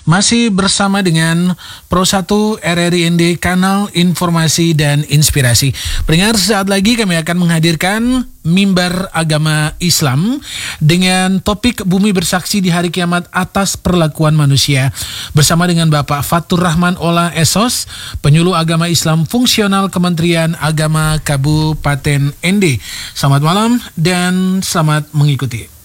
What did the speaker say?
Masih bersama dengan Pro 1 RRI ND, Kanal Informasi dan Inspirasi. Pendengar, sesaat lagi kami akan menghadirkan Mimbar Agama Islam dengan topik Bumi Bersaksi di Hari Kiamat atas Perlakuan Manusia, bersama dengan Bapak Fatur Rahman Ola Esos, Penyuluh Agama Islam Fungsional Kementerian Agama Kabupaten ND. Selamat malam dan selamat mengikuti.